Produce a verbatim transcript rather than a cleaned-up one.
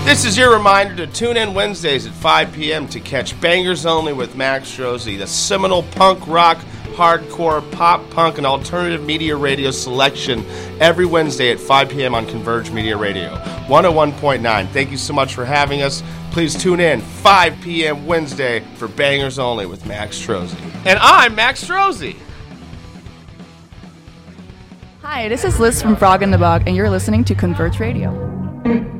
This is your reminder to tune in Wednesdays at five p.m. to catch Bangers Only with Max Strozzi, the seminal punk rock, hardcore, pop punk, and alternative media radio selection every Wednesday at five p.m. on Converge Media Radio, one oh one point nine. Thank you so much for having us. Please tune in five p.m. Wednesday for Bangers Only with Max Strozzi. And I'm Max Strozzi. Hi, this is Liz from Frog in the Bog, and you're listening to Converge Radio.